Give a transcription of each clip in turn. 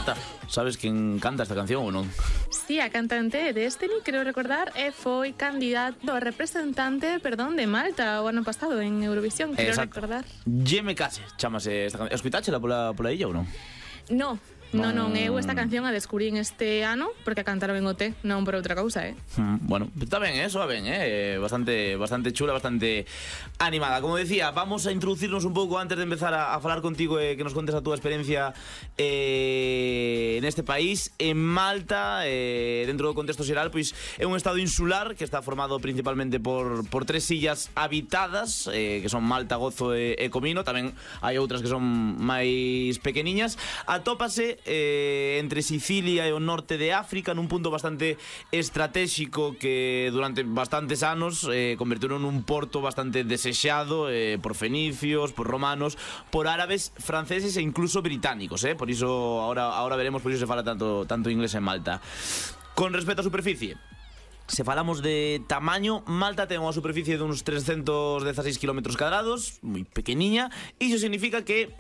Marta, sabes quen canta esta canción ou non? Sí, a cantante Destiny, creo recordar, foi candidato a representante, de Malta o ano pasado en Eurovisión, creo recordar. Jeme Case, chamase esta canción. Escuitáchela pola illa ou non? No, eu esta canción a descubrín este ano porque a cantaron en OT, non por outra cousa, Bueno, está ben, soa ben, bastante chula, bastante animada. Como decía, vamos a introducirnos un pouco antes de empezar a falar contigo e que nos contes a túa experiencia neste país, en Malta, dentro do contexto xeral, pois é un estado insular que está formado principalmente por 3 illas habitadas, que son Malta, Gozo e Comino. Tamén hai outras que son máis pequeniñas. Atópase entre Sicilia e o norte de África nun punto bastante estratégico que durante bastantes anos convertiron nun porto bastante desexado por fenicios, por romanos, por árabes, franceses e incluso británicos, por iso ahora veremos por iso se fala tanto inglés en Malta. Con respecto á superficie, se falamos de tamaño, Malta ten unha superficie de uns 316 km cuadrados, moi pequeniña, e iso significa que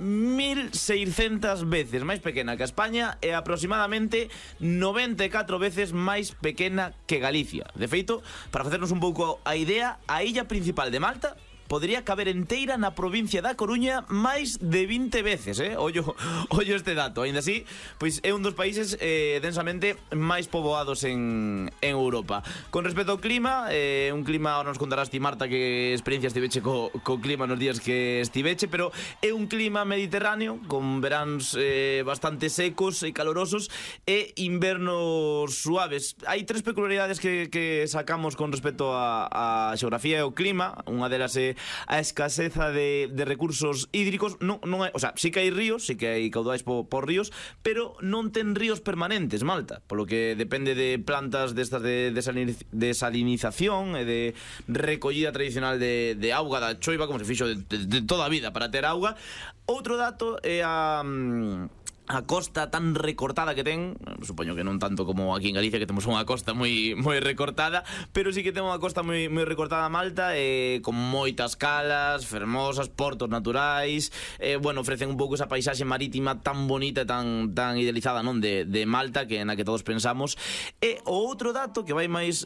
1600 veces máis pequena que a España e aproximadamente 94 veces máis pequena que Galicia. De feito, para facernos un pouco a idea, a illa principal de Malta podría caber enteira na provincia da Coruña máis de 20 veces, ollo este dato. Aínda así, pois é un dos países densamente máis poboados en Europa. Con respecto ao clima, un clima, ahora nos contarás ti, Marta, que experiencia estiveche co clima nos días que estiveche, pero é un clima mediterráneo con veráns bastante secos e calorosos e invernos suaves. Hai 3 peculiaridades que sacamos con respecto a xeografía e o clima. Unha delas é a escaseza de recursos hídricos. Non hai, o sea, sí que hai ríos, sí que hai caudais por ríos, pero non ten ríos permanentes Malta, polo que depende de plantas destas de desalinización e de recollida tradicional de auga da choiva, como se fixo de toda a vida para ter auga. Outro dato é a costa tan recortada que ten. Supoño que non tanto como aquí en Galicia, que temos unha costa moi recortada, pero sí que ten unha costa moi recortada Malta, con moitas calas fermosas, portos naturais, ofrecen un pouco esa paisaxe marítima tan bonita e tan idealizada, non, de Malta, que na que todos pensamos. E o outro dato que vai máis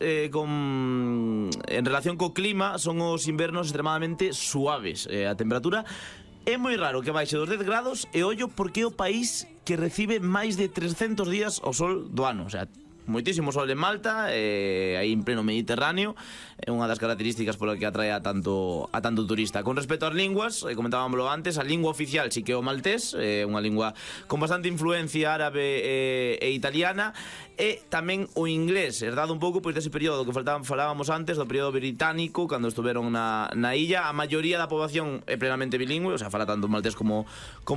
en relación co clima son os invernos extremadamente suaves. A temperatura é moi raro que baixe dos 10 grados e ollo porque é o país que recibe máis de 300 días o sol do ano. O sea, moitísimo sol en Malta, aí en pleno Mediterráneo. É unha das características pola que atrae a tanto turista. Con respecto ás linguas, comentábamoslo antes, a lingua oficial sí que é o maltés, unha lingua con bastante influencia árabe e italiana, e tamén o inglés, herdado un pouco pois dese período que falábamos antes, do período británico, cando estuveron na illa. A maioría da poboación é plenamente bilingüe, o sea, fala tanto o maltés como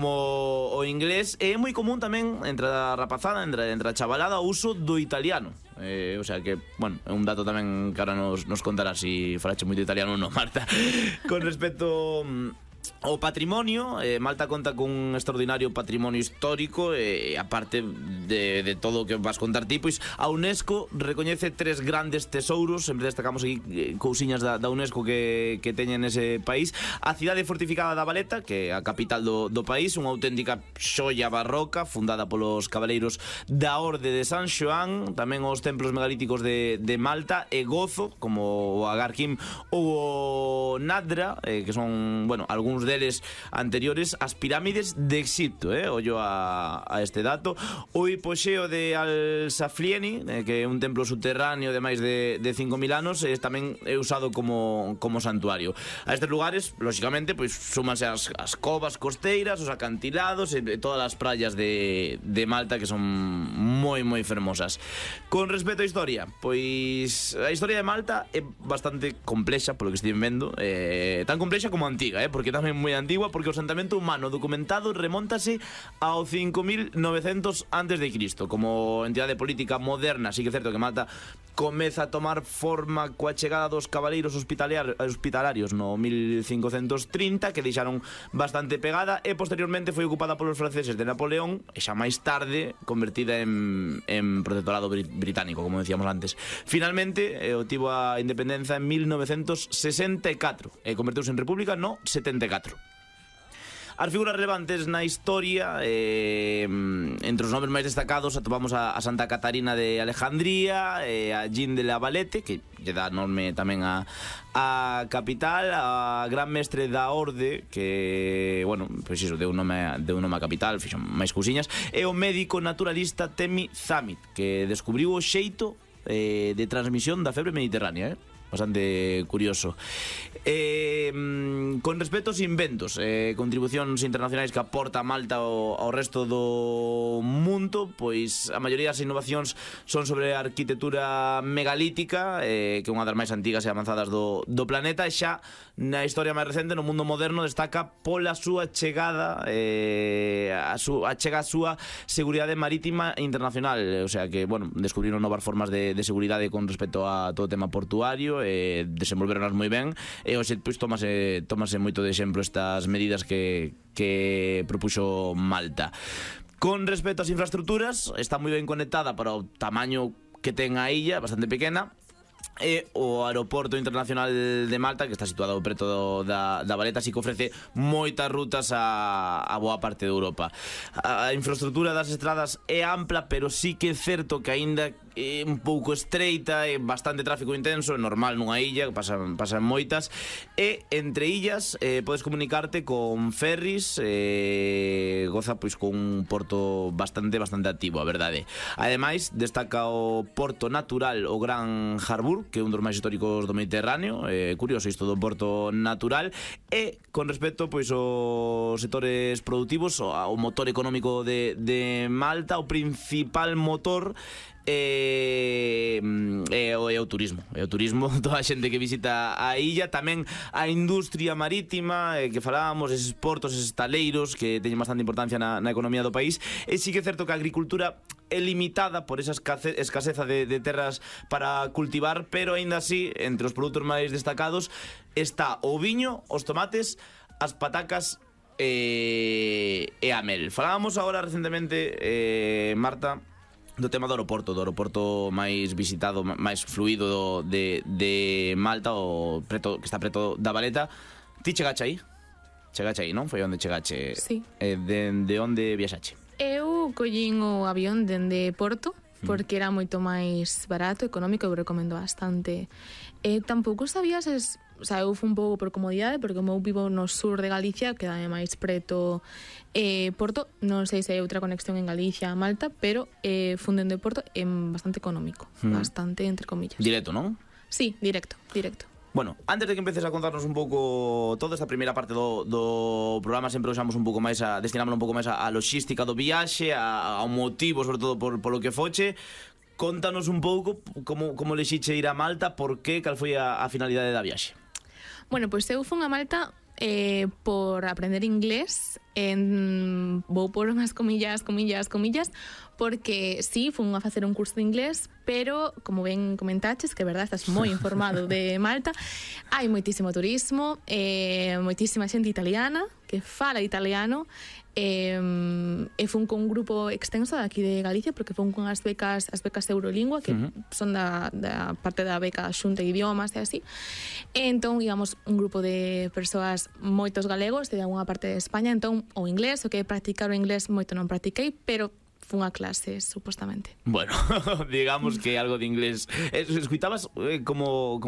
o inglés, e é moi común tamén entre a rapazada, entre a chavalada, o uso do italiano. O sea que, bueno, é un dato tamén que ahora nos contarás se falache moito italiano ou non, Marta. Con respecto ao patrimonio, Malta conta cun extraordinario patrimonio histórico, e aparte de todo o que vas contar ti, pois a UNESCO recoñece 3 grandes tesouros. Sempre destacamos aquí cousiñas da UNESCO que teñen ese país: a cidade fortificada da Valeta, que é a capital do país, unha auténtica xoia barroca fundada polos cabaleiros da Orde de San Xoán. Tamén os templos megalíticos de Malta e Gozo, como o Agar Kim ou o Nadra, que son, bueno, algúns deles anteriores, as pirámides de Egipto, ollo a este dato. O hipoxeo de Al-Saflieni, que é un templo subterráneo de máis de 5.000 anos, tamén é usado como santuario. A estes lugares, lóxicamente, pois súmanse as covas costeiras, os acantilados e todas as praias de Malta, que son moi fermosas. Con respecto á historia, pois a historia de Malta é bastante complexa, polo que estive vendo, tan complexa como antiga, porque tamén moi antigua, porque o asentamento humano documentado remontase ao 5.900 antes de Cristo. Como entidade política moderna, sí que é certo que Malta comeza a tomar forma coa chegada dos cabaleiros hospitalarios no 1530, que deixaron bastante pegada, e posteriormente foi ocupada polos franceses de Napoleón, e xa máis tarde convertida en protectorado británico, como decíamos antes. Finalmente obtivo a independencia en 1964 e converteuse en república no 74. As figuras relevantes na historia, entre os nomes máis destacados atopamos a Santa Catarina de Alejandría, a Jean de la Valette, que lle dá nome tamén a capital, a Gran Mestre da Orde, que, bueno, pois iso, deu nome a capital, fixo máis cousiñas, e o médico naturalista Temi Zamit, que descubriu o xeito de transmisión da febre mediterránea, bastante curioso. Con respecto aos inventos, contribucións internacionais que aporta Malta ao resto do mundo, pois a maioría das innovacións son sobre a arquitectura megalítica, que é unha das máis antigas e avanzadas do planeta, e xa na historia máis recente, no mundo moderno, destaca pola súa chegada, a súa seguridade marítima internacional, o sea que, bueno, descubriron novas formas de seguridade con respecto a todo o tema portuario, desenvolveronas moi ben, e hoxe pois tómase moito de exemplo estas medidas que propuxo Malta. Con respecto ás infraestructuras, está moi ben conectada para o tamaño que ten a illa, bastante pequena, e o aeroporto internacional de Malta, que está situado preto da Valeta, así que ofrece moitas rutas a boa parte de Europa. A infraestructura das estradas é ampla, pero sí que é certo que aínda é un pouco estreita, é bastante tráfico intenso, é normal nunha illa, pasan moitas, e entre illas podes comunicarte con ferries, goza pois con un porto bastante activo, a verdade. Ademais, destaca o porto natural, o Gran Harbour, que é un dos máis históricos do Mediterráneo, curioso isto do porto natural, e con respecto pois aos sectores productivos, ao motor económico de Malta, o principal motor é o turismo. É o turismo, toda a xente que visita a illa, tamén a industria marítima, que falábamos, eses portos, eses taleiros que teñen bastante importancia na economía do país. E sí que é certo que a agricultura é limitada por esa escaseza de terras para cultivar, pero aínda así, entre os produtos máis destacados está o viño, os tomates, as patacas e a mel. Falábamos agora recentemente, Marta, do tema do aeroporto máis visitado, máis fluido de Malta, que está preto da Valeta. Ti chegache aí? Non? Foi onde chegache? Sí. De onde viaxache? Eu collín o avión dende Porto, porque era moito máis barato, económico, eu recomendo bastante. Tampouco sabías, o sea, eu fui un pouco por comodidade, porque como eu vivo no sur de Galicia, quedame máis preto Porto. Non sei se hai outra conexión en Galicia a Malta, pero fundendo de Porto é bastante económico, bastante, entre comillas. Directo, non? Sí, directo. Bueno, antes de que empeces a contarnos un pouco toda esta primeira parte do programa, sempre usamos un pouco máis destinamos un pouco máis a logística do viaxe, ao motivo, sobre todo polo que foche. Contanos un pouco como lexiche ir a Malta, por que, cal foi a finalidade da viaxe? Bueno, pois eu fun a Malta por aprender inglés, vou por unhas comillas, porque sí, fun a facer un curso de inglés, pero, como ben comentaches, que é verdade, estás moi informado de Malta, hai moitísimo turismo, moitísima xente italiana, que fala italiano, e fun con un grupo extenso daqui de Galicia, porque fun con as becas Eurolingua, que son da parte da beca Xunta de Idiomas e así. Entón, digamos, un grupo de persoas, moitos galegos de alguna parte de España. Entón, o inglés, o que practicar o inglés moito non practiquei, pero fun a clases, supostamente. Bueno, digamos que algo de inglés. Escuitabas como